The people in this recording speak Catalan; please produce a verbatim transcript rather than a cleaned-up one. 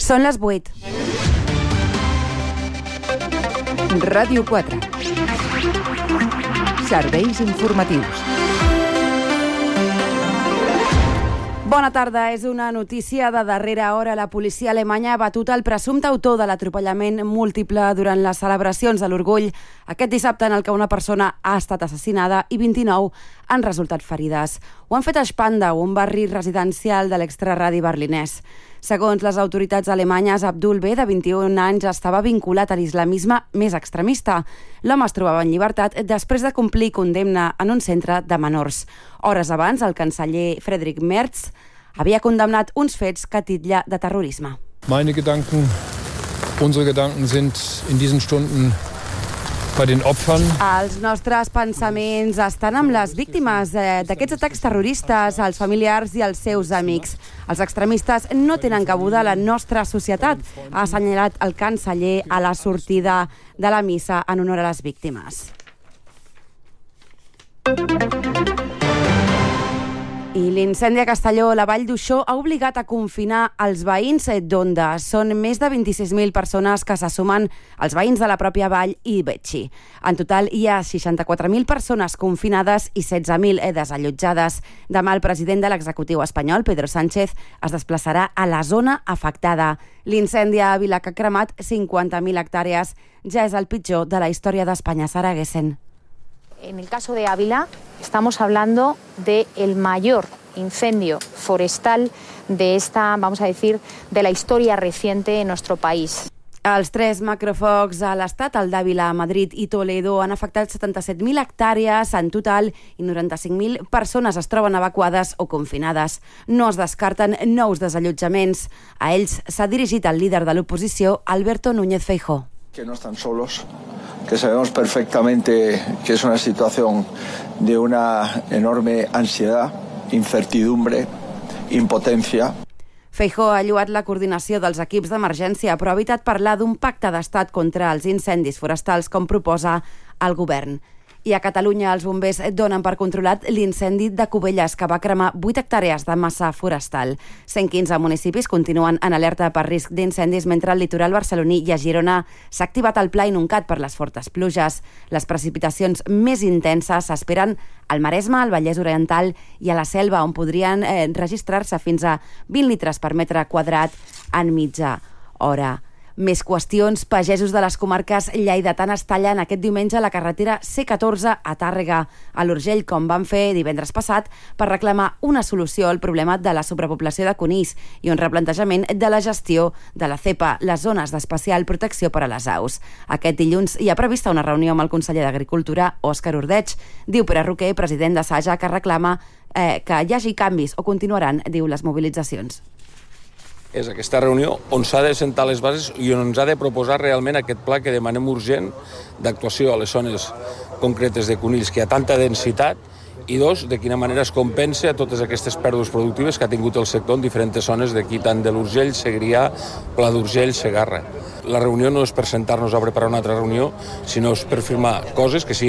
Són les vuit. Ràdio quatre. Serveis informatius. Bona tarda. És una notícia de darrera hora. La policia alemanya ha batut el presumpte autor de l'atropellament múltiple durant les celebracions de l'Orgull aquest dissabte, en el que una persona ha estat assassinada i vint-i-nou han resultat ferides. Ho han fet a Spandau, un barri residencial de l'extraradi berlinès. Segons les autoritats alemanyes, Abdul B, de vint-i-un anys, estava vinculat a l'islamisme més extremista. L'home es trobava en llibertat després de complir condemna en un centre de menors. Hores abans, el canceller Friedrich Merz havia condemnat uns fets que titlla de terrorisme. Meine Gedanken, unsere Gedanken sind in diesen Stunden bei den Opfern. Els nostres pensaments estan amb les víctimes eh, d'aquests atacs terroristes, els familiars i els seus amics. Els extremistes no tenen cabuda a la nostra societat, ha assenyalat el canceller a la sortida de la missa en honor a les víctimes. I l'incendi a Castelló, la Vall d'Uixó, ha obligat a confinar els veïns d'Onda. Són més de vint-i-sis mil persones que se sumen als veïns de la pròpia vall i Betxi. En total hi ha seixanta-quatre mil persones confinades i setze mil desallotjades. Demà el president de l'executiu espanyol, Pedro Sánchez, es desplaçarà a la zona afectada. L'incendi a Ávila, que ha cremat cinquanta mil hectàrees, ja és el pitjor de la història d'Espanya. Sara Gessen. En el caso de Ávila, estamos hablando del mayor incendio forestal de esta, vamos a decir, de la historia reciente en nuestro país. Els tres macrofocs a l'estat, el d'Àvila, Madrid i Toledo, han afectat setanta-set mil hectàrees en total i noranta-cinc mil persones es troben evacuades o confinades. No es descarten nous desallotjaments. A ells s'ha dirigit el líder de l'oposició, Alberto Núñez Feijóo. Que no están solos, que sabemos perfectamente que es una situación de una enorme ansiedad, incertidumbre, impotencia. Feijóo ha lloat la coordinació dels equips d'emergència, però ha evitat parlar d'un pacte d'estat contra els incendis forestals com proposa el govern. I a Catalunya els bombers donen per controlat l'incendi de Cubelles, que va cremar vuit hectàrees de massa forestal. cent quinze municipis continuen en alerta per risc d'incendis, mentre al litoral barceloní i a Girona s'ha activat el pla inuncat per les fortes pluges. Les precipitacions més intenses s'esperen al Maresme, al Vallès Oriental i a la Selva, on podrien eh, registrar-se fins a vint litres per metre quadrat en mitja hora. Més qüestions. Pagesos de les comarques lleidatanes tallen aquest diumenge la carretera C catorze a Tàrrega, a l'Urgell, com van fer divendres passat, per reclamar una solució al problema de la sobrepoblació de conills i un replantejament de la gestió de la CEPA, les zones d'especial protecció per a les aus. Aquest dilluns hi ha prevista una reunió amb el conseller d'Agricultura, Òscar Ordeig. Diu Pere Roquer, president de Saja, que reclama eh, que hi hagi canvis o continuaran, diu, les mobilitzacions. És aquesta reunió on s'ha de sentar les bases i on ens ha de proposar realment aquest pla que demanem urgent d'actuació a les zones concretes de conills, que hi ha tanta densitat, i dos, de quina manera es compensa totes aquestes pèrdues productives que ha tingut el sector en diferents zones d'aquí, tant de l'Urgell, Segrià, Pla d'Urgell, Segarra. La reunió no és per sentar-nos a preparar una altra reunió, sinó és per firmar coses que siguin